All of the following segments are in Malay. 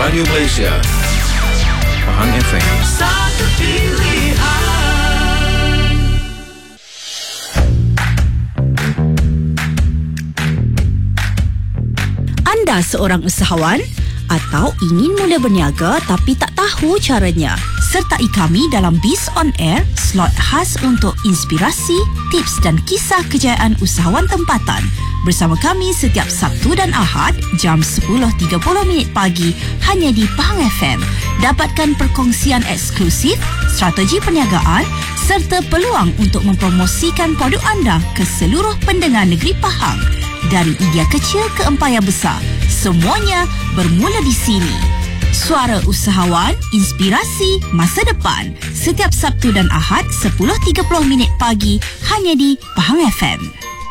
Radio Malaysia, Pahang FM. Satu pilihan. Anda seorang usahawan atau ingin mula berniaga tapi tak tahu caranya? Sertai kami dalam Biz on Air, slot khas untuk inspirasi, tips dan kisah kejayaan usahawan tempatan. Bersama kami setiap Sabtu dan Ahad jam 10.30 pagi hanya di Pahang FM. Dapatkan perkongsian eksklusif, strategi perniagaan serta peluang untuk mempromosikan produk anda ke seluruh pendengar negeri Pahang. Dari idea kecil ke empayar besar, semuanya bermula di sini. Suara usahawan, inspirasi masa depan. Setiap Sabtu dan Ahad 10.30 pagi hanya di Pahang FM.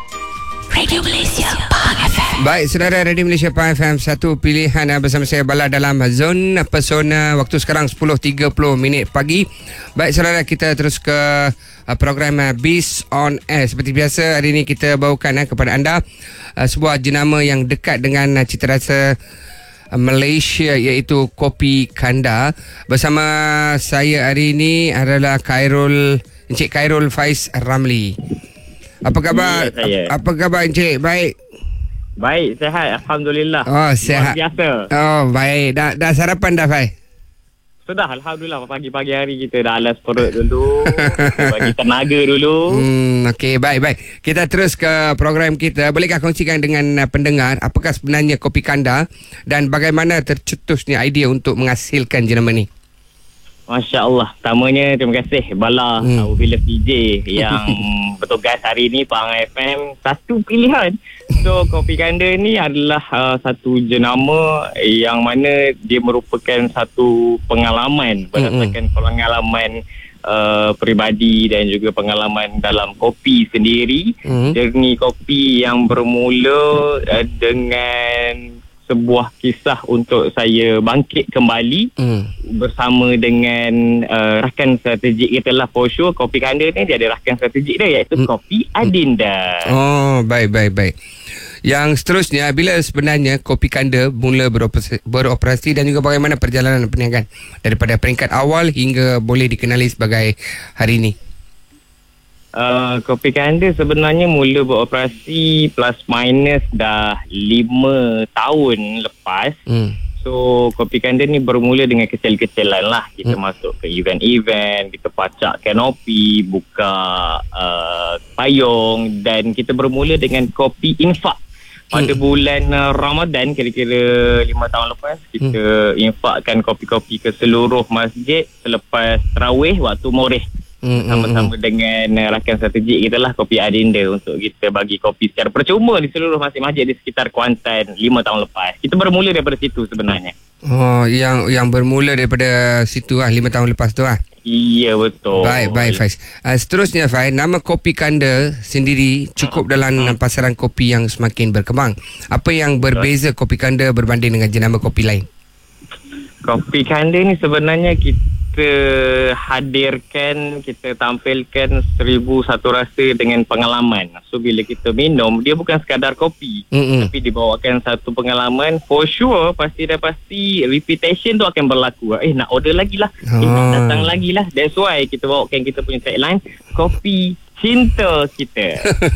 Radio Malaysia Pahang FM. Baik, saudara, Radio Malaysia Pahang FM, satu pilihan bersama saya Bala dalam Zon Pesona. Waktu sekarang 10.30 pagi. Baik, saudara, kita terus ke program Biz on Air. Seperti biasa, hari ini kita bawakan kepada anda sebuah jenama yang dekat dengan cita rasa Malaysia, iaitu Kopi Kanda. Bersama saya hari ini adalah Encik Khairul Faiz Ramli. Apa khabar? Ya, apa khabar Encik? Baik. Baik, sihat. Alhamdulillah. Oh, sihat. Luar biasa. Oh, baik. Dah sarapan dah, Faiz? Sudah, Alhamdulillah. Pagi-pagi hari kita dah alas perut dulu. Bagi tenaga dulu. Okey, baik. Kita terus ke program kita. Bolehkah kongsikan dengan pendengar apakah sebenarnya Kopi Kanda dan bagaimana tercetusnya idea untuk menghasilkan jenama ni? Masya Allah. Pertamanya, terima kasih Bala apabila PJ yang bertugas hari ini Pahang FM. Satu pilihan. So, Kopi Kanda ni adalah satu jenama yang mana dia merupakan satu pengalaman berdasarkan pengalaman peribadi dan juga pengalaman dalam kopi sendiri. Journey kopi yang bermula dengan sebuah kisah untuk saya bangkit kembali bersama dengan rakan strategik kita lah. For sure, Kopi Kanda ni dia ada rakan strategik dia, iaitu Kopi Adinda. Oh, baik. Yang seterusnya, bila sebenarnya Kopi Kanda mula beroperasi dan juga bagaimana perjalanan perniagaan daripada peringkat awal hingga boleh dikenali sebagai hari ini? Kopi Kanda sebenarnya mula beroperasi plus minus dah 5 tahun lepas. So Kopi Kanda ni bermula dengan kecil-kecilan lah. Kita masuk ke event-event, kita pacak kanopi, buka payung, dan kita bermula dengan kopi infak. Pada bulan Ramadan, kira-kira 5 tahun lepas, kita infakkan kopi-kopi ke seluruh masjid selepas tarawih waktu Moreh. Sama-sama dengan rakan strategik kita lah, Kopi Adinda, untuk kita bagi kopi secara percuma di seluruh masjid-masjid di sekitar Kuantan 5 tahun lepas. Kita bermula daripada situ sebenarnya. Oh, yang bermula daripada situ 5 tahun lepas tu lah. Iya, betul. Baik Faiz. Seterusnya Faiz, nama Kopi Kanda sendiri cukup dalam pasaran kopi yang semakin berkembang. Apa yang berbeza Kopi Kanda berbanding dengan jenama kopi lain? Kopi Kanda ni sebenarnya kita hadirkan, kita tampilkan 1001 rasa dengan pengalaman. So bila kita minum, dia bukan sekadar kopi, tapi dibawakan satu pengalaman. For sure, pasti repetition tu akan berlaku. Nak order lagi lah, nak datang lagi lah. That's why kita bawakan kita punya tagline, Kopi Cinta Kita.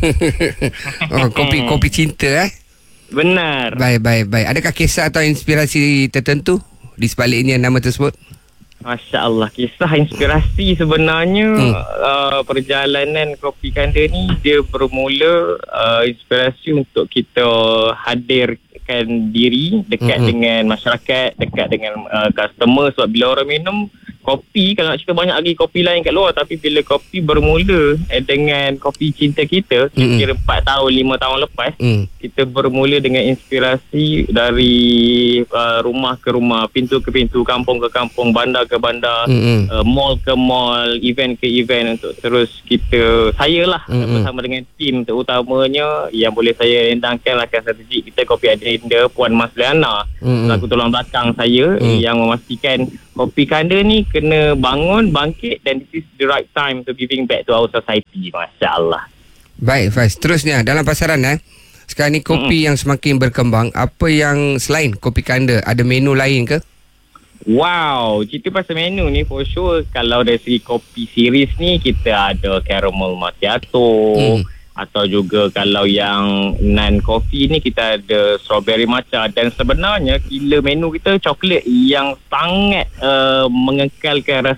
Kopi cinta Benar. Baik. Adakah kisah atau inspirasi tertentu di sebaliknya nama tersebut? Masya Allah, kisah inspirasi sebenarnya perjalanan Kopi Kanda ni dia bermula inspirasi untuk kita hadirkan diri dekat dengan masyarakat, dekat dengan customer. Sebab bila orang minum kopi, kalau nak cerita banyak lagi kopi lain kat luar, tapi bila kopi bermula dengan Kopi Cinta Kita, kira 4 tahun 5 tahun lepas, kita bermula dengan inspirasi dari rumah ke rumah, pintu ke pintu, kampung ke kampung, bandar ke bandar, mall ke mall, event ke event, untuk terus saya lah bersama dengan tim terutamanya yang boleh saya endangkan rakan strategik kita Kopi Adinda, Puan Masliana, selaku tulang belakang saya, yang memastikan Kopi Kanda ni kena bangun, bangkit, dan this is the right time to giving back to our society. Masya Allah. Baik Faiz, terusnya dalam pasaran sekarang ni kopi yang semakin berkembang, apa yang selain Kopi Kanda, ada menu lain ke? Wow, cerita pasal menu ni for sure. Kalau dari segi kopi series ni, kita ada caramel macchiato. Atau juga kalau yang non-coffee ni, kita ada strawberry matcha. Dan sebenarnya gila menu kita coklat yang sangat mengekalkan